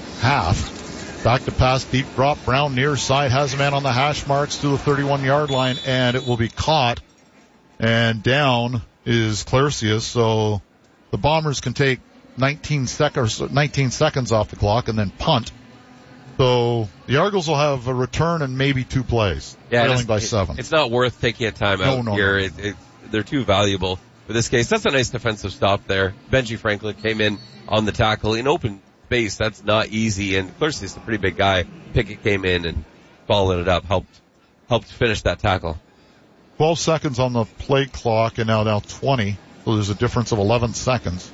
half. Back to pass, deep drop. Brown near side has a man on the hash marks to the thirty-one yard line, and it will be caught. And down is Clarcius, so the Bombers can take nineteen seconds, nineteen seconds off the clock and then punt. So the Argos will have a return and maybe two plays, yeah, trailing by seven. It's not worth taking a timeout no, no, here. No. It, it, they're too valuable for this case. That's a nice defensive stop there. Benji Franklin came in on the tackle in open space. That's not easy, and Clarcius is a pretty big guy. Pickett came in and following it up, helped helped finish that tackle. Twelve seconds on the play clock, and now now twenty. So there's a difference of eleven seconds,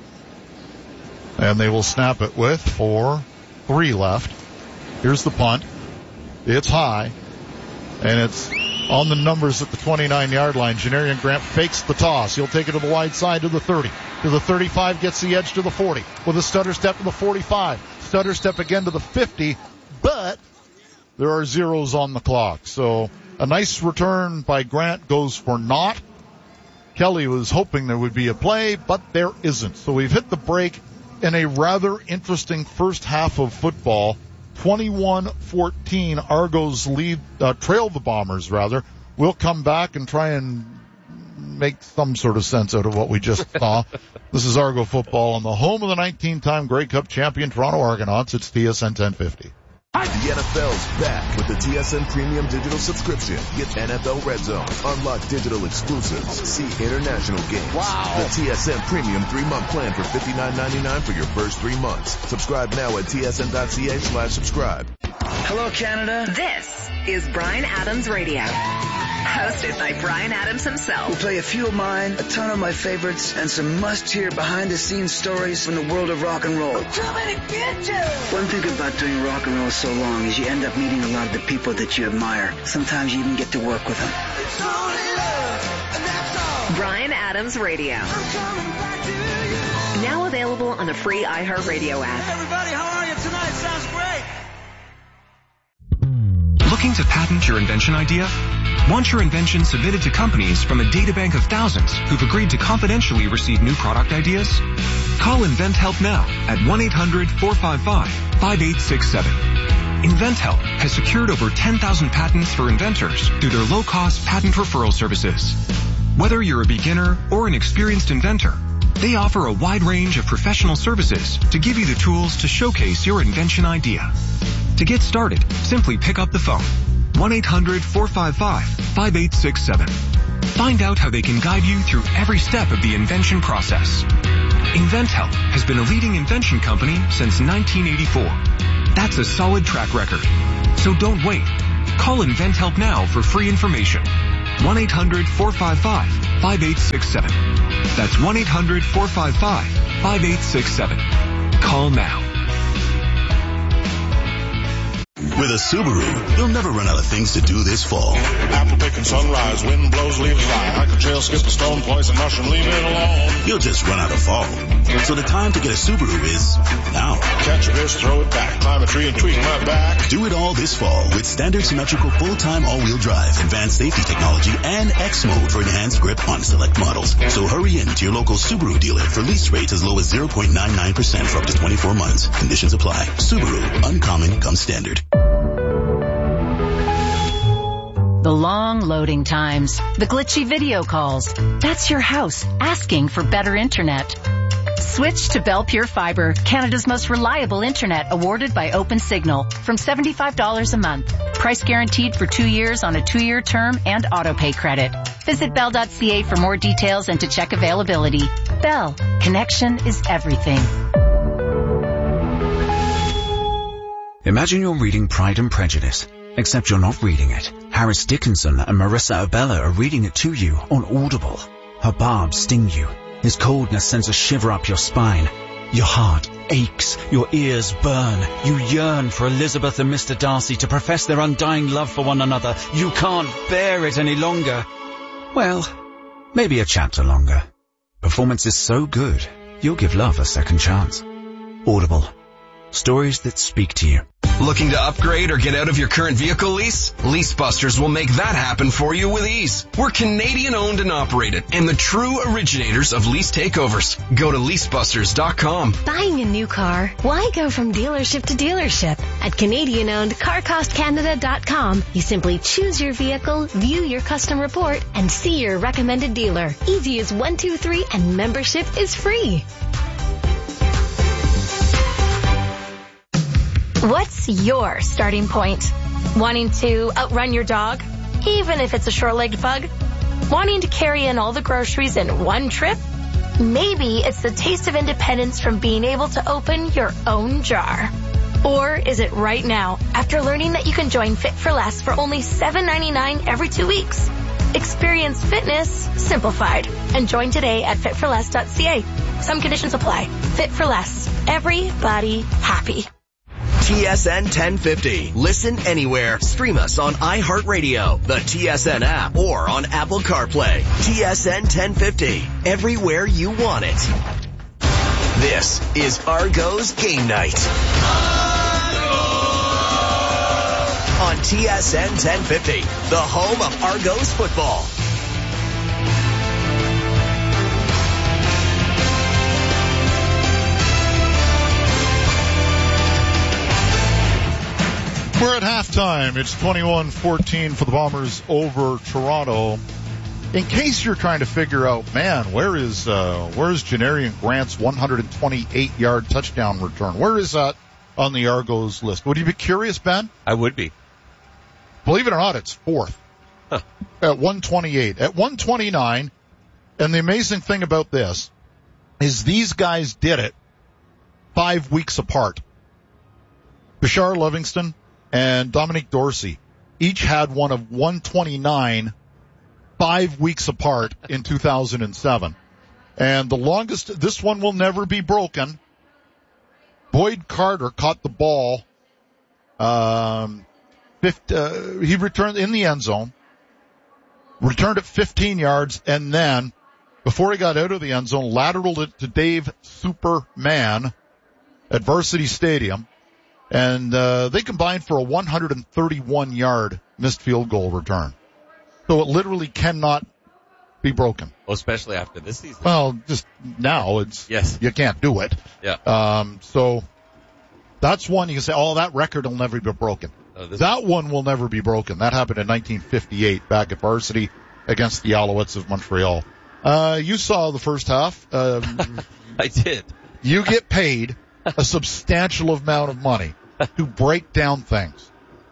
and they will snap it with four, three left. Here's the punt. It's high, and it's on the numbers at the twenty-nine yard line. Janarian Grant fakes the toss. He'll take it to the wide side to the thirty. To the thirty-five, gets the edge to the forty. With a stutter step to the forty-five. Stutter step again to the fifty, but there are zeros on the clock. So a nice return by Grant goes for naught. Kelly was hoping there would be a play, but there isn't. So we've hit the break in a rather interesting first half of football. twenty-one fourteen, Argos lead, uh, trail the Bombers rather. We'll come back and try and make some sort of sense out of what we just saw. This is Argo football on the home of the nineteen-time Grey Cup champion Toronto Argonauts. It's T S N ten fifty. The N F L's back with the T S N Premium Digital Subscription. Get N F L Red Zone, unlock digital exclusives, see international games. Wow. The T S N Premium three-month plan for fifty-nine ninety-nine for your first three months. Subscribe now at tsn.ca slash subscribe. Hello, Canada. This is Bryan Adams Radio. Hosted by Bryan Adams himself. We'll play a few of mine, a ton of my favorites, and some must-hear behind-the-scenes stories from the world of rock and roll. I'm coming to get you! One thing about doing rock and roll so long is you end up meeting a lot of the people that you admire. Sometimes you even get to work with them. It's only love, and that's all. Bryan Adams Radio. I'm coming back to you. Now available on the free iHeartRadio app. Hey everybody, how are you tonight? Sounds great. Looking to patent your invention idea? Want your invention submitted to companies from a databank of thousands who've agreed to confidentially receive new product ideas? Call InventHelp now at one eight hundred four five five five eight six seven. InventHelp has secured over ten thousand patents for inventors through their low-cost patent referral services. Whether you're a beginner or an experienced inventor, They offer a wide range of professional services to give you the tools to showcase your invention idea. To get started, simply pick up the phone. one eight hundred four five five five eight six seven. Find out how they can guide you through every step of the invention process. InventHelp has been a leading invention company since nineteen eighty-four. That's a solid track record. So don't wait. Call InventHelp now for free information. one eight hundred four five five five eight six seven. That's one eight hundred four five five five eight six seven. Call now. With a Subaru, you'll never run out of things to do this fall. Apple picking sunrise, wind blows, leaves fly. I could trail skip a stone, poison mushroom, leave it alone. You'll just run out of fall. So the time to get a Subaru is now. Catch a fish, throw it back, climb a tree and tweak my back. Do it all this fall with standard symmetrical full-time all-wheel drive, advanced safety technology, and X mode for enhanced grip on select models. So hurry in to your local Subaru dealer for lease rates as low as zero point nine nine percent for up to twenty-four months. Conditions apply. Subaru, uncommon comes standard. The long loading times, the glitchy video calls. That's your house asking for better internet. Switch to Bell Pure Fiber, Canada's most reliable internet, awarded by OpenSignal, from seventy-five dollars a month. Price guaranteed for two years on a two-year term and auto-pay credit. Visit bell dot c a for more details and to check availability. Bell, connection is everything. Imagine you're reading Pride and Prejudice, except you're not reading it. Harris Dickinson and Marissa Abella are reading it to you on Audible. Her barbs sting you. His coldness sends a shiver up your spine. Your heart aches. Your ears burn. You yearn for Elizabeth and Mister Darcy to profess their undying love for one another. You can't bear it any longer. Well, maybe a chapter longer. Performance is so good, you'll give love a second chance. Audible. Stories that speak to you. Looking to upgrade or get out of your current vehicle lease? LeaseBusters will make that happen for you with ease. We're Canadian owned and operated and the true originators of lease takeovers. Go to lease busters dot com. Buying a new car? Why go from dealership to dealership? At Canadian owned car cost canada dot com, you simply choose your vehicle, view your custom report, and see your recommended dealer. Easy as one, two, three, and membership is free. What's your starting point? Wanting to outrun your dog, even if it's a short-legged pug? Wanting to carry in all the groceries in one trip? Maybe it's the taste of independence from being able to open your own jar. Or is it right now, after learning that you can join Fit for Less for only seven ninety-nine every two weeks? Experience fitness simplified and join today at fit for less dot c a. Some conditions apply. Fit for Less. Everybody happy. T S N ten fifty. Listen anywhere. Stream us on iHeartRadio, the T S N app, or on Apple CarPlay. T S N ten fifty. Everywhere you want it. This is Argos Game Night. On T S N ten fifty, the home of Argos football. We're at halftime. It's twenty-one fourteen for the Bombers over Toronto. In case you're trying to figure out, man, where is uh, where is Janarian Grant's one hundred twenty-eight yard touchdown return? Where is that on the Argos list? Would you be curious, Ben? I would be. Believe it or not, it's fourth huh. at one twenty-eight. At one twenty-nine, and the amazing thing about this is these guys did it five weeks apart. Bashar Livingston and Dominique Dorsey each had one of one twenty-nine five weeks apart in two thousand seven. And the longest, this one will never be broken. Boyd Carter caught the ball. Um, fifty, uh, he returned in the end zone, returned it fifteen yards, and then, before he got out of the end zone, lateraled it to Dave Superman at Varsity Stadium. And uh, they combined for a one hundred thirty-one yard missed field goal return. So it literally cannot be broken. Well, especially after this season. Well, just now, it's yes. You can't do it. Yeah. Um, so that's one you can say, oh, that record will never be broken. Oh, that one will never be broken. That happened in nineteen fifty-eight back at Varsity against the Alouettes of Montreal. Uh, you saw the first half. Um, I did. You get paid a substantial amount of money to break down things.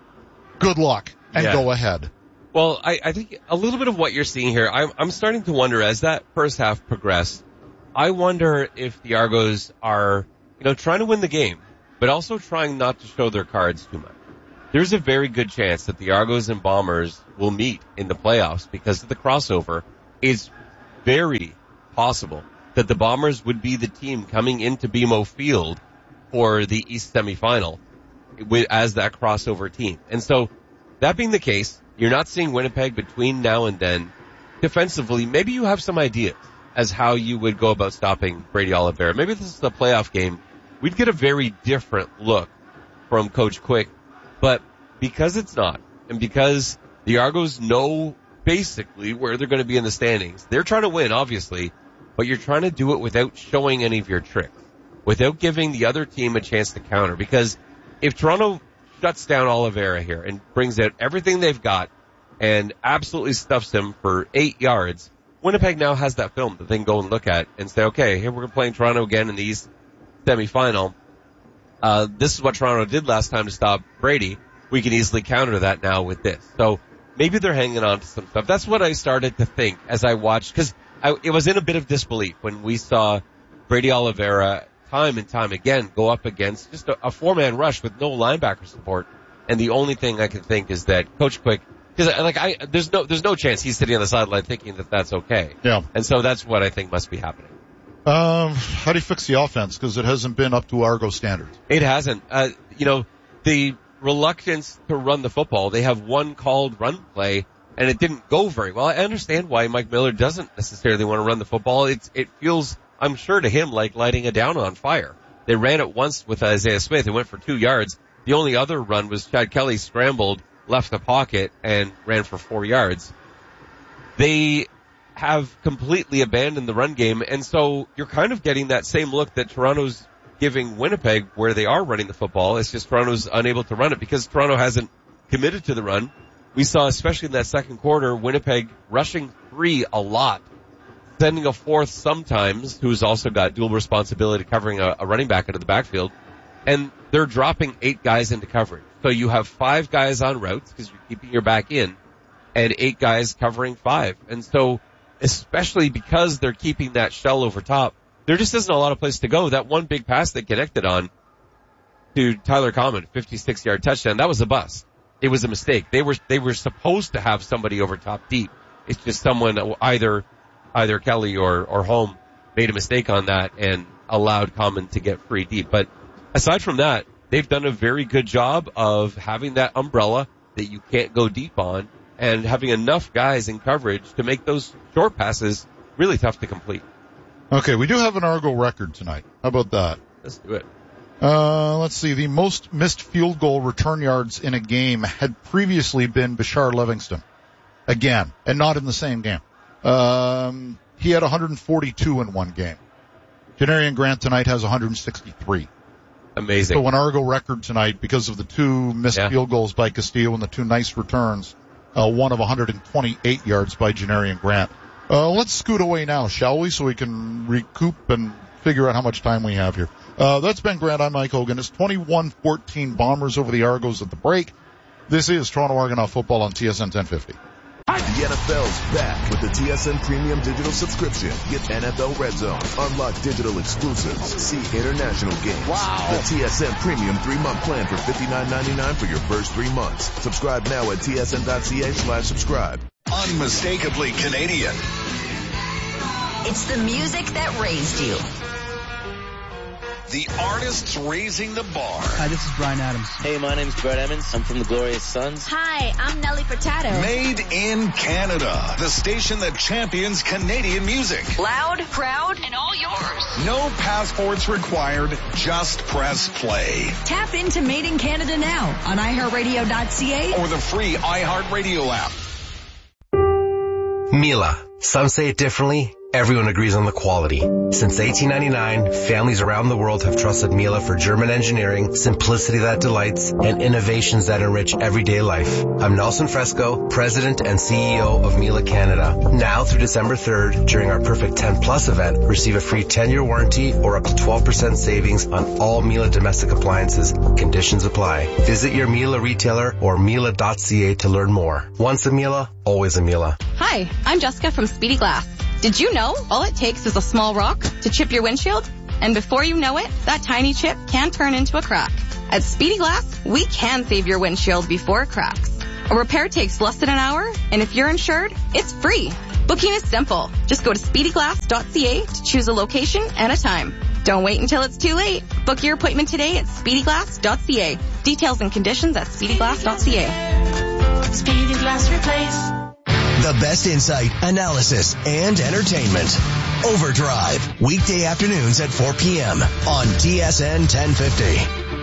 Good luck, and Yeah. go ahead. Well, I, I think a little bit of what you're seeing here, I'm, I'm starting to wonder as that first half progressed, I wonder if the Argos are, you know, trying to win the game, but also trying not to show their cards too much. There's a very good chance that the Argos and Bombers will meet in the playoffs because of the crossover. It's very possible that the Bombers would be the team coming into B M O Field for the East semifinal with, as that crossover team. And so, that being the case, you're not seeing Winnipeg between now and then. Defensively, maybe you have some ideas as how you would go about stopping Brady Oliveira. Maybe this is a playoff game. We'd get a very different look from Coach Quick. But because it's not, and because the Argos know basically where they're going to be in the standings, they're trying to win, obviously, but you're trying to do it without showing any of your tricks, without giving the other team a chance to counter. Because if Toronto shuts down Oliveira here and brings out everything they've got and absolutely stuffs him for eight yards, Winnipeg now has that film that they can go and look at and say, okay, here we're playing Toronto again in the East semifinal. Uh, this is what Toronto did last time to stop Brady. We can easily counter that now with this. So maybe they're hanging on to some stuff. That's what I started to think as I watched, because it was in a bit of disbelief when we saw Brady Oliveira time and time again go up against just a, a four-man rush with no linebacker support. And the only thing I can think is that Coach Quick, because like I, there's no, there's no chance he's sitting on the sideline thinking that that's okay. Yeah. And so that's what I think must be happening. Um, how do you fix the offense? Because it hasn't been up to Argo standards. It hasn't. Uh, you know, the reluctance to run the football. They have one called run play, and it didn't go very well. I understand why Mike Miller doesn't necessarily want to run the football. It's, it feels, I'm sure to him, like lighting a down on fire. They ran it once with Isaiah Smith. It went for two yards. The only other run was Chad Kelly scrambled, left the pocket, and ran for four yards. They have completely abandoned the run game, and so you're kind of getting that same look that Toronto's giving Winnipeg where they are running the football. It's just Toronto's unable to run it because Toronto hasn't committed to the run. We saw, especially in that second quarter, Winnipeg rushing three a lot, sending a fourth sometimes, who's also got dual responsibility covering a, a running back into the backfield, and they're dropping eight guys into coverage. So you have five guys on routes because you're keeping your back in, and eight guys covering five. And so, especially because they're keeping that shell over top, there just isn't a lot of place to go. That one big pass they connected on to Tyler Common, fifty-six yard touchdown, that was a bust. It was a mistake. They were, they were supposed to have somebody over top deep. It's just someone, either, either Kelly or, or Holm made a mistake on that and allowed Common to get free deep. But aside from that, they've done a very good job of having that umbrella that you can't go deep on and having enough guys in coverage to make those short passes really tough to complete. Okay, we do have an Argo record tonight. How about that? Let's do it. Uh, let's see. The most missed field goal return yards in a game had previously been Bashar Livingston. Again, and not in the same game. Um, he had one hundred forty-two in one game. Janarian Grant tonight has one hundred sixty-three. Amazing. So an Argo record tonight because of the two missed yeah. field goals by Castillo and the two nice returns. Uh, one of one hundred twenty-eight yards by Janarian Grant. Uh, let's scoot away now, shall we, so we can recoup and figure out how much time we have here. Uh, that's Ben Grant. I'm Mike Hogan. It's twenty-one fourteen Bombers over the Argos at the break. This is Toronto Argonaut football on T S N ten fifty. The N F L's back with the T S N Premium Digital Subscription. Get N F L Red Zone, unlock digital exclusives, see international games. Wow. The T S N Premium three-month plan for fifty-nine ninety-nine for your first three months. Subscribe now at T S N dot C A slash subscribe. Unmistakably Canadian. It's the music that raised you. The artists raising the bar. Hi, this is Brian Adams. Hey, my name's Brett Emmons. I'm from the Glorious Sons. Hi, I'm Nelly Furtado. Made in Canada. The station that champions Canadian music. Loud, proud, and all yours. No passports required. Just press play. Tap into Made in Canada now on i heart radio dot c a or the free iHeartRadio app. Mila. Some say it differently. Everyone agrees on the quality. Since eighteen ninety-nine, families around the world have trusted Miele for German engineering, simplicity that delights, and innovations that enrich everyday life. I'm Nelson Fresco, President and C E O of Miele Canada. Now through December third, during our Perfect ten Plus event, receive a free ten-year warranty or up to twelve percent savings on all Miele domestic appliances. Conditions apply. Visit your Miele retailer or miele dot c a to learn more. Once a Miele, always a Miele. Hi, I'm Jessica from Speedy Glass. Did you know all it takes is a small rock to chip your windshield? And before you know it, that tiny chip can turn into a crack. At Speedy Glass, we can save your windshield before it cracks. A repair takes less than an hour, and if you're insured, it's free. Booking is simple. Just go to speedy glass dot c a to choose a location and a time. Don't wait until it's too late. Book your appointment today at speedy glass dot c a. Details and conditions at speedy glass dot c a. Speedy Glass Replace. The best insight, analysis, and entertainment. Overdrive, weekday afternoons at four p.m. on T S N ten fifty.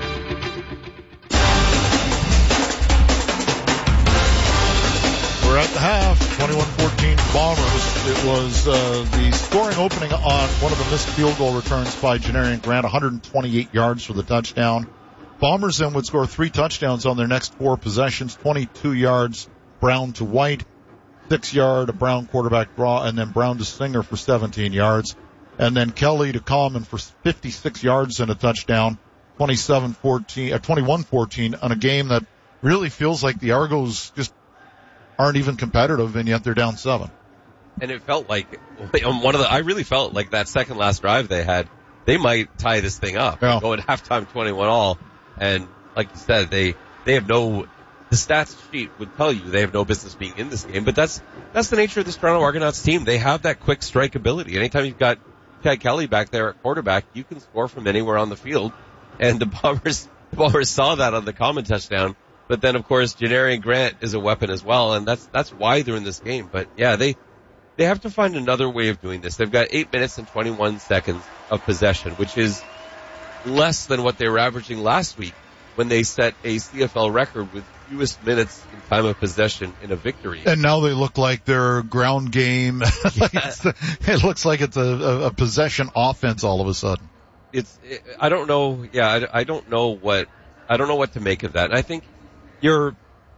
We're at the half, twenty-one fourteen Bombers. It was uh, the scoring opening on one of the missed field goal returns by Janarian Grant, one hundred twenty-eight yards for the touchdown. Bombers then would score three touchdowns on their next four possessions, twenty-two yards Brown to White, six-yard, a Brown quarterback draw, and then Brown to Singer for seventeen yards. And then Kelly to Common for fifty-six yards and a touchdown, twenty-seven fourteen, uh, twenty-one fourteen on a game that really feels like the Argos just aren't even competitive, and yet they're down seven. And it felt like, on one of the, I really felt like that second last drive they had, they might tie this thing up. Yeah. Go at halftime twenty-one all, and like you said, they, they have no, the stats sheet would tell you they have no business being in this game, but that's that's the nature of this Toronto Argonauts team. They have that quick strike ability. Anytime you've got Chad Kelly back there at quarterback, you can score from anywhere on the field. And the Bombers, the Bombers saw that on the common touchdown. But then, of course, Janarian Grant is a weapon as well, and that's that's why they're in this game. But yeah, they they have to find another way of doing this. They've got eight minutes and twenty-one seconds of possession, which is less than what they were averaging last week when they set a C F L record with fewest minutes in time of possession in a victory. And now they look like their ground game. like Yeah. it's, it looks like it's a, a, a possession offense all of a sudden. It's, it, I don't know, yeah, I, I don't know what, I don't know what to make of that. And I think you're,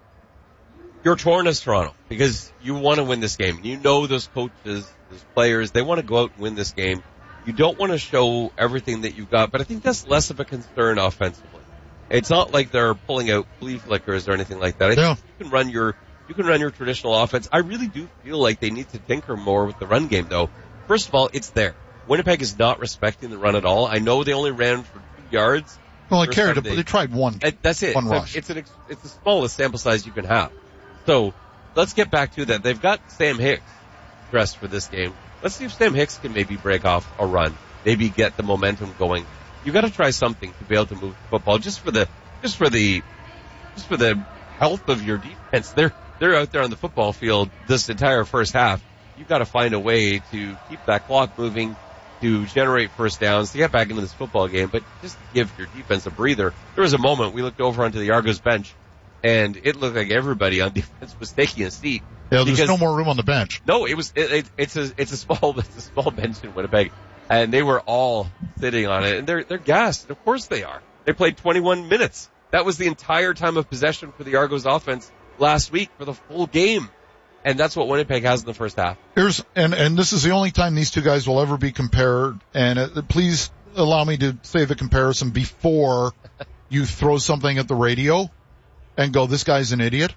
you're torn as Toronto because you want to win this game. You know those coaches, those players, they want to go out and win this game. You don't want to show everything that you've got, but I think that's less of a concern offensively. It's not like they're pulling out flea flickers or anything like that. I Yeah. think you can run your, you can run your traditional offense. I really do feel like they need to tinker more with the run game though. First of all, it's there. Winnipeg is not respecting the run at all. I know they only ran for two yards. Well, they First carried time it, they- they tried one. Uh, That's it. One So rush. It's an ex- it's the smallest sample size you can have. So let's get back to that. They've got Sam Hicks dressed for this game. Let's see if Sam Hicks can maybe break off a run, maybe get the momentum going. You got to try something to be able to move the football just for the just for the just for the health of your defense. They're they're out there on the football field this entire first half. You've got to find a way to keep that clock moving, to generate first downs, to get back into this football game, but just give your defense a breather. There was a moment we looked over onto the Argos bench, and it looked like everybody on defense was taking a seat. Yeah, there's because- no more room on the bench. No, it was it, it, it's a it's a small it's a small bench in Winnipeg, and they were all sitting on it, and they're they're gassed. Of course they are. They played twenty-one minutes. That was the entire time of possession for the Argos offense last week for the full game, and that's what Winnipeg has in the first half. Here's and and this is the only time these two guys will ever be compared. And uh, please allow me to say the comparison before you throw something at the radio and go, "This guy's an idiot."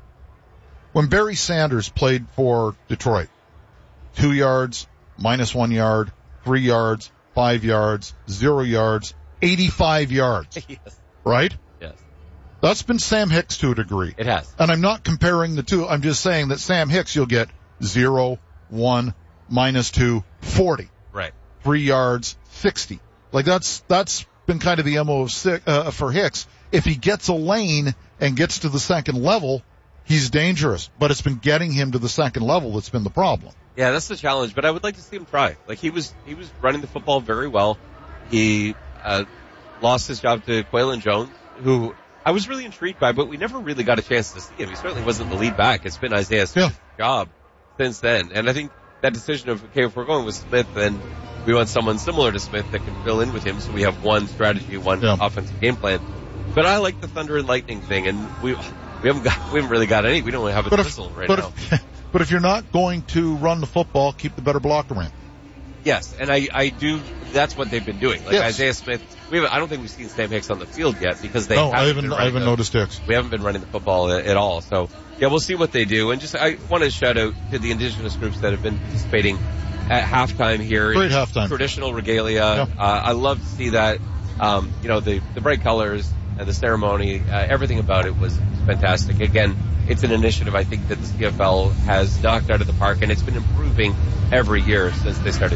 When Barry Sanders played for Detroit, two yards, minus one yard, three yards, five yards, zero yards, eighty-five yards. Yes. Right? Yes. That's been Sam Hicks to a degree. It has. And I'm not comparing the two. I'm just saying that Sam Hicks, you'll get zero, one, minus two, forty. Right. Three yards, sixty. Like that's, that's been kind of the M O of six, uh, for Hicks. If he gets a lane and gets to the second level, he's dangerous. But it's been getting him to the second level that's been the problem. Yeah, that's the challenge, but I would like to see him try. Like he was, he was running the football very well. He, uh, lost his job to Quaylen Jones, who I was really intrigued by, but we never really got a chance to see him. He certainly wasn't the lead back. It's been Isaiah Smith's Yeah. job since then. And I think that decision of, okay, if we're going with Smith, then we want someone similar to Smith that can fill in with him, so we have one strategy, one yeah. offensive game plan. But I like the Thunder and Lightning thing, and we we haven't got we haven't really got any. We don't have a but whistle if, right but now. If, but if you're not going to run the football, keep the better blocker in. Yes, and I, I do. That's what they've been doing. Like yes. Isaiah Smith, we haven't, I don't think we've seen Sam Hicks on the field yet because they. No, haven't I haven't. been I haven't the, noticed Hicks. We haven't been running the football at, at all. So yeah, we'll see what they do. And just I want to shout out to the indigenous groups that have been participating at halftime here. Great halftime. Traditional regalia. Yeah. Uh, I love to see that. Um, you know, the the bright colors and the ceremony. Uh, everything about it was fantastic. Again, it's an initiative I think that the C F L has knocked out of the park, and it's been improving every year since they started.